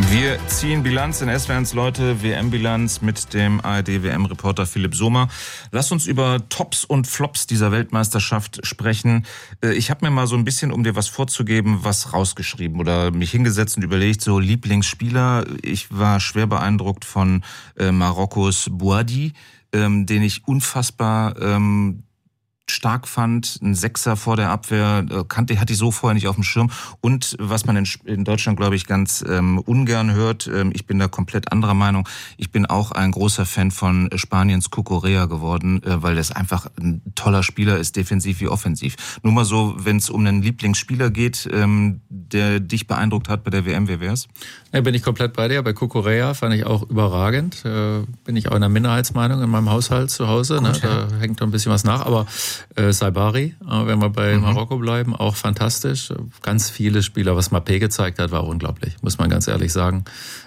Wir ziehen Bilanz in SWR1 Leute, WM-Bilanz mit dem ARD-WM-Reporter Philipp Sommer. Lass uns über Tops und Flops dieser Weltmeisterschaft sprechen. Ich habe mir mal so ein bisschen, um dir was vorzugeben, was rausgeschrieben oder mich hingesetzt und überlegt, so Lieblingsspieler. Ich war schwer beeindruckt von Marokkos Bouhaddi, den ich unfassbar stark fand, ein Sechser vor der Abwehr, hatte ich so vorher nicht auf dem Schirm. Und was man in Deutschland, glaube ich, ganz ungern hört, ich bin da komplett anderer Meinung, ich bin auch ein großer Fan von Spaniens Cucurella geworden, weil das einfach ein toller Spieler ist, defensiv wie offensiv. Nur mal so, wenn es um einen Lieblingsspieler geht, der dich beeindruckt hat bei der WM, wer wär's? Ja, bin ich komplett bei dir. Bei Cucurella fand ich auch überragend. Bin ich auch in der Minderheitsmeinung in meinem Haushalt zu Hause. Gut, ne? Da hängt noch ein bisschen was nach, aber Saibari, wenn wir bei Marokko bleiben, auch fantastisch. Ganz viele Spieler, was Mbappé gezeigt hat, war unglaublich, muss man ganz ehrlich sagen.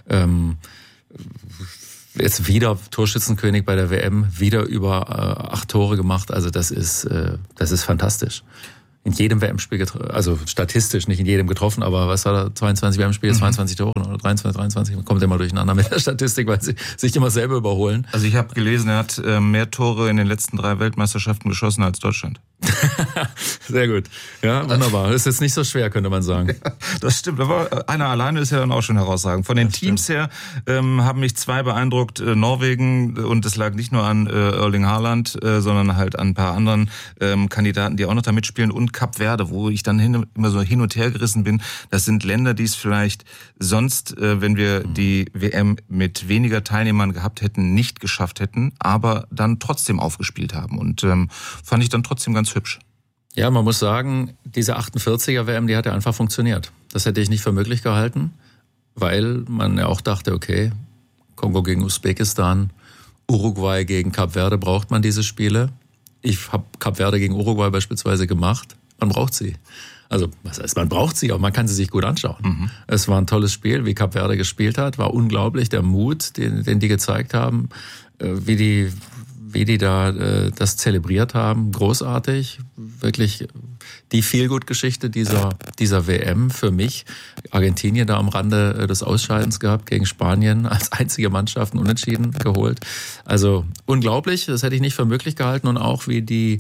Jetzt wieder Torschützenkönig bei der WM, wieder über 8 Tore gemacht. Also das ist fantastisch. In jedem WM-Spiel, also statistisch nicht in jedem getroffen, aber was war da, 22 WM-Spiele, 22 Tore oder 23, man kommt immer durcheinander mit der Statistik, weil sie sich immer selber überholen. Also ich habe gelesen, er hat mehr Tore in den letzten 3 Weltmeisterschaften geschossen als Deutschland. Sehr gut. Ja, wunderbar. Das ist jetzt nicht so schwer, könnte man sagen. Ja, das stimmt, aber einer alleine ist ja dann auch schon herausragend. Von den das Teams her haben mich 2 beeindruckt. Norwegen, und das lag nicht nur an Erling Haaland, sondern halt an ein paar anderen Kandidaten, die auch noch da mitspielen, und Kap Verde, wo ich dann immer so hin und her gerissen bin. Das sind Länder, die es vielleicht sonst, wenn wir die WM mit weniger Teilnehmern gehabt hätten, nicht geschafft hätten, aber dann trotzdem aufgespielt haben. Und fand ich dann trotzdem ganz hübsch. Ja, man muss sagen, diese 48er WM, die hat ja einfach funktioniert. Das hätte ich nicht für möglich gehalten, weil man ja auch dachte, okay, Kongo gegen Usbekistan, Uruguay gegen Kap Verde, braucht man diese Spiele. Ich habe Kap Verde gegen Uruguay beispielsweise gemacht. Man braucht sie. Also, was heißt, man braucht sie, aber man kann sie sich gut anschauen. Es war ein tolles Spiel, wie Kap Verde gespielt hat, war unglaublich, der Mut, den die gezeigt haben, wie die da das zelebriert haben, großartig, wirklich die Feelgood-Geschichte dieser WM für mich. Argentinien da am Rande des Ausscheidens gehabt, gegen Spanien als einzige Mannschaft unentschieden geholt. Also unglaublich, das hätte ich nicht für möglich gehalten, und auch wie die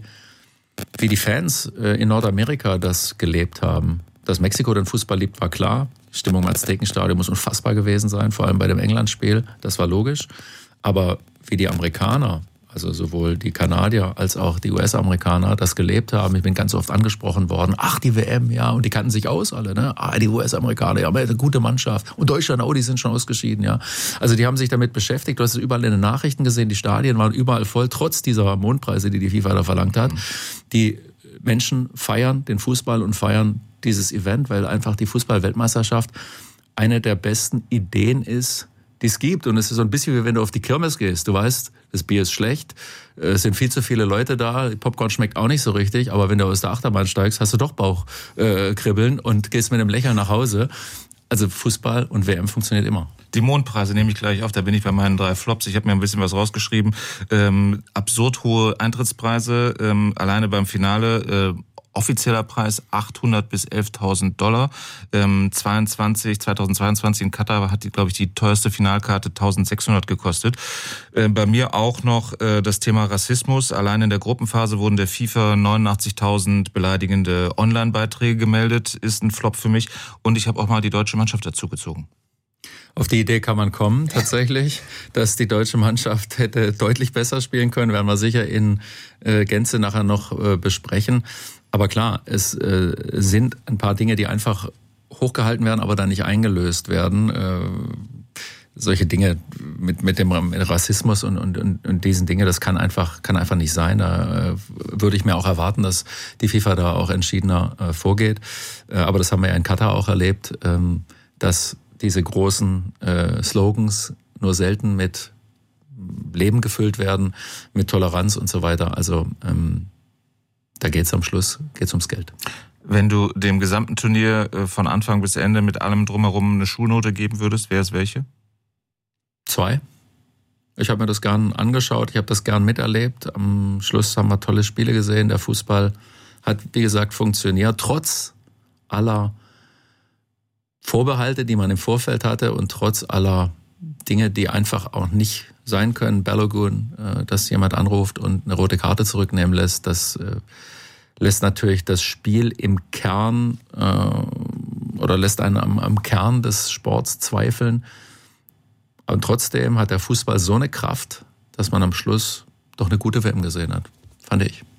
Fans in Nordamerika das gelebt haben. Dass Mexiko den Fußball liebt, war klar. Die Stimmung im Aztekenstadion muss unfassbar gewesen sein, vor allem bei dem England-Spiel, das war logisch. Aber wie die Amerikaner, also sowohl die Kanadier als auch die US-Amerikaner das gelebt haben. Ich bin ganz oft angesprochen worden, ach, die WM, ja, und die kannten sich aus alle, ne? Ah, die US-Amerikaner, ja, aber eine gute Mannschaft. Und Deutschland, oh, die sind schon ausgeschieden, ja. Also die haben sich damit beschäftigt. Du hast es überall in den Nachrichten gesehen, die Stadien waren überall voll, trotz dieser Mondpreise, die FIFA da verlangt hat. Die Menschen feiern den Fußball und feiern dieses Event, weil einfach die Fußball-Weltmeisterschaft eine der besten Ideen ist, die es gibt. Und es ist so ein bisschen wie wenn du auf die Kirmes gehst. Du weißt, das Bier ist schlecht, es sind viel zu viele Leute da, Popcorn schmeckt auch nicht so richtig, aber wenn du aus der Achterbahn steigst, hast du doch Bauchkribbeln und gehst mit einem Lächeln nach Hause. Also Fußball und WM funktioniert immer. Die Mondpreise nehme ich gleich auf, da bin ich bei meinen 3 Flops. Ich habe mir ein bisschen was rausgeschrieben. Absurd hohe Eintrittspreise, alleine beim Finale, offizieller Preis 800 bis 11.000 $. 2022 in Katar hat, glaube ich, die teuerste Finalkarte 1.600 gekostet. Bei mir auch noch das Thema Rassismus. Allein in der Gruppenphase wurden der FIFA 89.000 beleidigende Online-Beiträge gemeldet. Ist ein Flop für mich. Und ich habe auch mal die deutsche Mannschaft dazugezogen. Auf die Idee kann man kommen, tatsächlich, dass die deutsche Mannschaft hätte deutlich besser spielen können, werden wir sicher in Gänze nachher noch besprechen. Aber klar, es sind ein paar Dinge, die einfach hochgehalten werden, aber dann nicht eingelöst werden. Solche Dinge mit dem Rassismus und diesen Dingen, das kann einfach nicht sein. Da würde ich mir auch erwarten, dass die FIFA da auch entschiedener vorgeht. Aber das haben wir ja in Katar auch erlebt, dass diese großen Slogans nur selten mit Leben gefüllt werden, mit Toleranz und so weiter. Also da geht's am Schluss, geht's ums Geld. Wenn du dem gesamten Turnier von Anfang bis Ende mit allem drumherum eine Schulnote geben würdest, wäre es welche? 2. Ich habe mir das gern angeschaut, ich habe das gern miterlebt. Am Schluss haben wir tolle Spiele gesehen. Der Fußball hat, wie gesagt, funktioniert, trotz aller Vorbehalte, die man im Vorfeld hatte und trotz aller Dinge, die einfach auch nicht sein können, Balogun, dass jemand anruft und eine rote Karte zurücknehmen lässt, das lässt natürlich das Spiel im Kern oder lässt einen am Kern des Sports zweifeln. Und trotzdem hat der Fußball so eine Kraft, dass man am Schluss doch eine gute WM gesehen hat, fand ich.